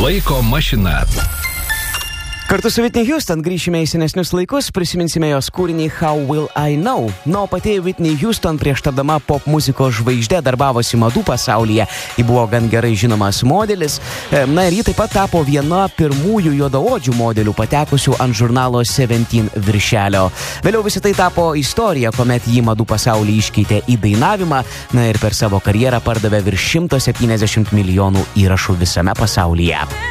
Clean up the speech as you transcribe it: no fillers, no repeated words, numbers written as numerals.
Laiko mašina. Kartu su Whitney Houston grįšime į senesnius laikus, prisiminsime jos kūrinį How Will I Know. Na, o pati Whitney Houston prieš tapdama pop muzikos žvaigždė darbavosi madų pasaulyje. Ji buvo gan gerai žinomas modelis. Na ir ji taip pat tapo viena pirmųjų juodaodžių modelių patekusių ant žurnalo 17 viršelio. Vėliau visi tai tapo istorija, kuomet ji madų pasaulį iškeitė į dainavimą. Na ir per savo karjerą pardavė virš 170 milijonų įrašų visame pasaulyje.